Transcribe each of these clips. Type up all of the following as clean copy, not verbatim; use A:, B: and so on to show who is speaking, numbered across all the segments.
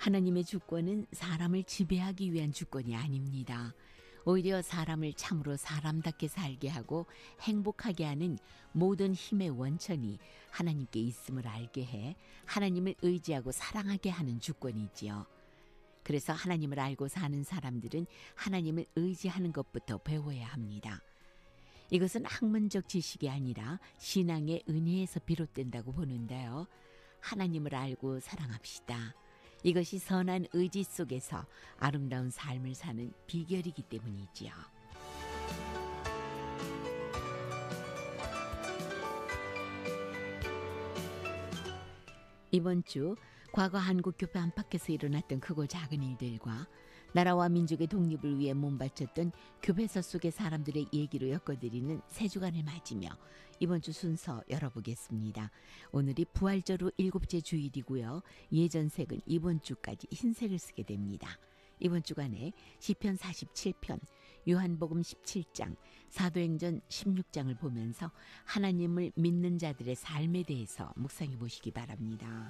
A: 하나님의 주권은 사람을 지배하기 위한 주권이 아닙니다. 오히려 사람을 참으로 사람답게 살게 하고 행복하게 하는 모든 힘의 원천이 하나님께 있음을 알게 해 하나님을 의지하고 사랑하게 하는 주권이지요. 그래서 하나님을 알고 사는 사람들은 하나님을 의지하는 것부터 배워야 합니다. 이것은 학문적 지식이 아니라 신앙의 은혜에서 비롯된다고 보는데요. 하나님을 알고 사랑합시다. 이것이 선한 의지 속에서 아름다운 삶을 사는 비결이기 때문이지요. 이번 주 과거 한국교회 안팎에서 일어났던 크고 작은 일들과 나라와 민족의 독립을 위해 몸바쳤던 교회사 속의 사람들의 얘기로 엮어드리는 세 주간을 맞으며 이번 주 순서 열어보겠습니다. 오늘이 부활절 후 7째 주일이고요. 예전색은 이번 주까지 흰색을 쓰게 됩니다. 이번 주간에 시편 47편, 요한복음 17장, 사도행전 16장을 보면서 하나님을 믿는 자들의 삶에 대해서 묵상해 보시기 바랍니다.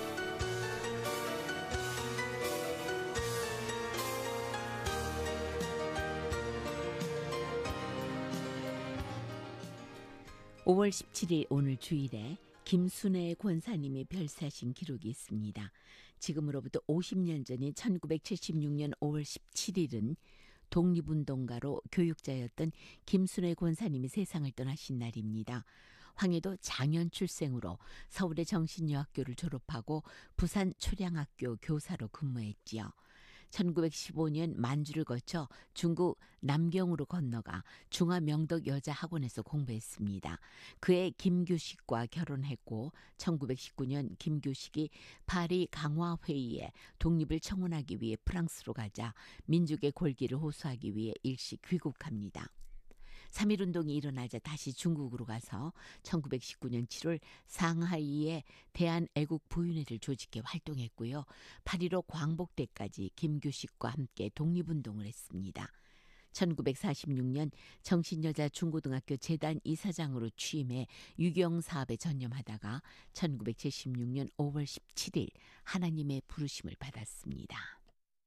A: (5월 17일) 오늘 주일에 김순애 권사님이 별세하신 기록이 있습니다. 지금으로부터 50년 전인 1976년 5월 17일은 독립운동가로 교육자였던 김순애 권사님이 세상을 떠나신 날입니다. 황해도 장현 출생으로 서울의 정신여학교를 졸업하고 부산 초량학교 교사로 근무했지요. 1915년 만주를 거쳐 중국 남경으로 건너가 중화명덕여자학원에서 공부했습니다. 그해 김규식과 결혼했고 1919년 김규식이 파리 강화회의에 독립을 청원하기 위해 프랑스로 가자 민족의 골기를 호소하기 위해 일시 귀국합니다. 3.1운동이 일어나자 다시 중국으로 가서 1919년 7월 상하이에 대한애국부윤회를 조직해 활동했고요. 8.15 광복대까지 김규식과 함께 독립운동을 했습니다. 1946년 정신여자 중고등학교 재단 이사장으로 취임해 유경사업에 전념하다가 1976년 5월 17일 하나님의 부르심을 받았습니다.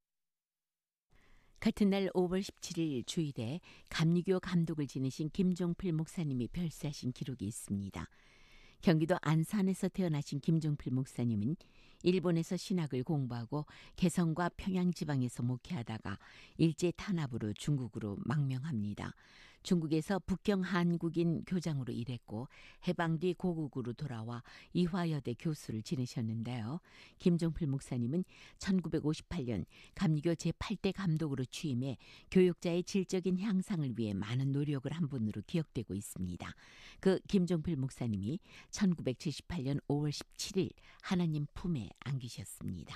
A: 같은 날 5월 17일 주일에 감리교 감독을 지내신 김종필 목사님이 별세하신 기록이 있습니다. 경기도 안산에서 태어나신 김종필 목사님은 일본에서 신학을 공부하고 개성과 평양 지방에서 목회하다가 일제 탄압으로 중국으로 망명합니다. 중국에서 북경 한국인 교장으로 일했고 해방 뒤 고국으로 돌아와 이화여대 교수를 지내셨는데요. 김종필 목사님은 1958년 감리교 제8대 감독으로 취임해 교육자의 질적인 향상을 위해 많은 노력을 한 분으로 기억되고 있습니다. 그 김종필 목사님이 1978년 5월 17일 하나님 품에 안기셨습니다.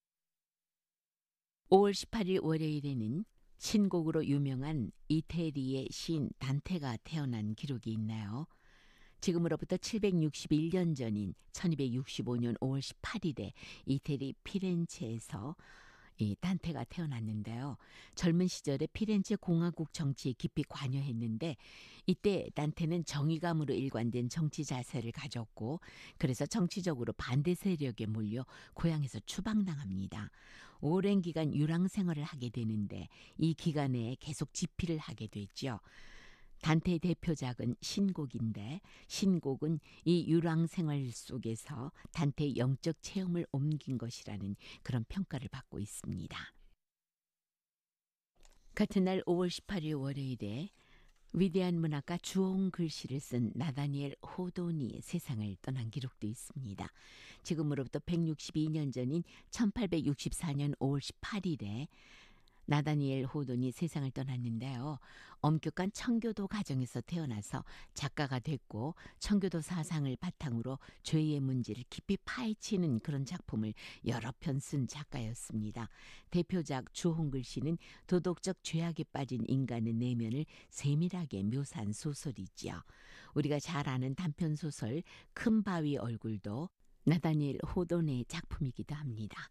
A: 5월 18일 월요일에는 신곡으로 유명한 이태리의 시인 단테가 태어난 기록이 있나요? 지금으로부터 761년 전인 1265년 5월 18일에 이태리 피렌체에서 이 단테가 태어났는데요. 젊은 시절에 피렌체 공화국 정치에 깊이 관여했는데 이때 단테는 정의감으로 일관된 정치 자세를 가졌고 그래서 정치적으로 반대 세력에 몰려 고향에서 추방당합니다. 오랜 기간 유랑 생활을 하게 되는데 이 기간에 계속 집필을 하게 됐죠. 단테의 대표작은 신곡인데 신곡은 이 유랑 생활 속에서 단테의 영적 체험을 옮긴 것이라는 그런 평가를 받고 있습니다. 같은 날 5월 18일 월요일에 위대한 문학가 주홍 글씨를 쓴 나다니엘 호돈이 세상을 떠난 기록도 있습니다. 지금으로부터 162년 전인 1864년 5월 18일에 나다니엘 호돈이 세상을 떠났는데요. 엄격한 청교도 가정에서 태어나서 작가가 됐고 청교도 사상을 바탕으로 죄의 문제를 깊이 파헤치는 그런 작품을 여러 편 쓴 작가였습니다. 대표작 주홍글씨는 도덕적 죄악에 빠진 인간의 내면을 세밀하게 묘사한 소설이지요. 우리가 잘 아는 단편소설 큰 바위 얼굴도 나다니엘 호돈의 작품이기도 합니다.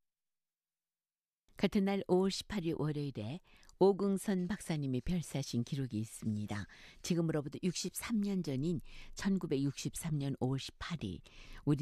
A: 같은 날 5월 18일 월요일에 오긍선 박사님이 별세하신 기록이 있습니다. 지금으로부터 63년 전인 1963년 5월 18일 우리